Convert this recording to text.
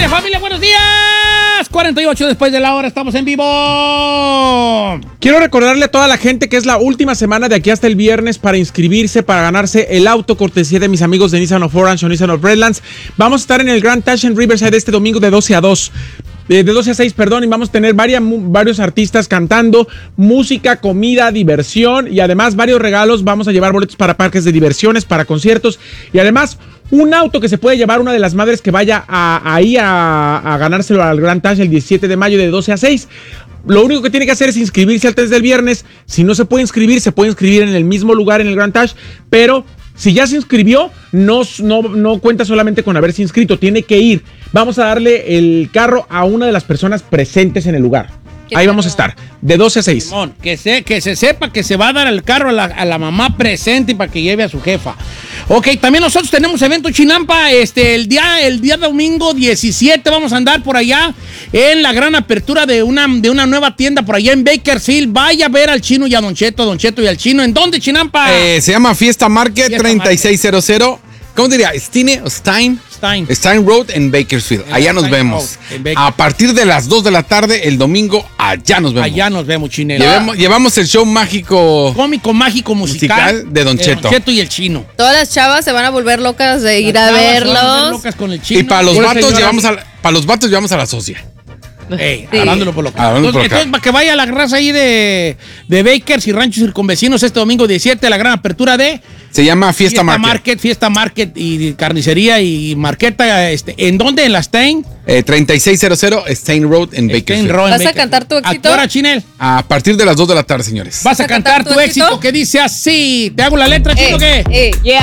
familia, buenos días. 48 después de la hora, estamos en vivo. Quiero recordarle a toda la gente que es la última semana de aquí hasta el viernes para inscribirse, para ganarse el auto cortesía de mis amigos de Nissan of Orange o Nissan of Redlands. Vamos a estar en el Grand Touch en Riverside este domingo de 12 a 2. De 12 a 6, perdón, y vamos a tener varios artistas cantando, música, comida, diversión y además varios regalos. Vamos a llevar boletos para parques de diversiones, para conciertos y además un auto que se puede llevar una de las madres que vaya a ganárselo al Grand Touch el 17 de mayo de 12 a 6. Lo único que tiene que hacer es inscribirse antes del viernes. Si no se puede inscribir en el mismo lugar en el Grand Touch, pero si ya se inscribió, no cuenta solamente con haberse inscrito, tiene que ir. Vamos a darle el carro a una de las personas presentes en el lugar. Ahí vamos a estar, de 12 a 6. Simón, que se sepa que se va a dar el carro a la mamá presente para que lleve a su jefa. Ok, también nosotros tenemos evento Chinampa, el día domingo 17 vamos a andar por allá en la gran apertura de una nueva tienda por allá en Bakersfield. Vaya a ver al Chino y a Don Cheto y al Chino. ¿En dónde, Chinampa? Se llama Fiesta Market 3600. ¿Cómo diría? Stein Road en Bakersfield. Allá nos vemos. A partir de las 2 de la tarde, el domingo, allá nos vemos. Allá nos vemos, Chinelo. Llevamos el show mágico. Cómico, mágico, musical de Don Cheto. Don Cheto y el Chino. Todas las chavas se van a volver locas de ir a verlos. Locas con el Chino. Y para los vatos llevamos a la socia. Hablándolo por lo que. Entonces, para que vaya la raza ahí de Bakers y Ranchos Circunvecinos este domingo 17, la gran apertura de. Se llama Fiesta Market. Fiesta Market y carnicería y marqueta. ¿En dónde? ¿En la Stein? 3600 Stein Road en Bakersfield. ¿Vas a cantar tu éxito? ¿A qué hora, Chinel? A partir de las 2 de la tarde, señores. ¿Vas a cantar tu éxito? Que dice así. ¿Te hago la letra, Chino, qué? Yeah.